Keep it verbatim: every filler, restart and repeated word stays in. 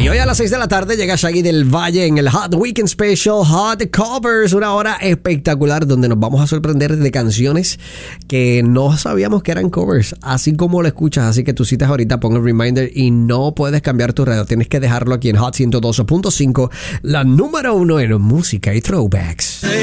hoy a las seis de la tarde llega Shaggy del Valle en el Hot Weekend Special Hot Covers, una hora espectacular donde nos vamos a sorprender de canciones que no sabíamos que eran covers, así como lo escuchas. Así que tú citas ahorita, pon el reminder y no puedes cambiar tu radio. Tienes que dejarlo aquí en Hot ciento doce punto cinco, la número uno en música y throwbacks.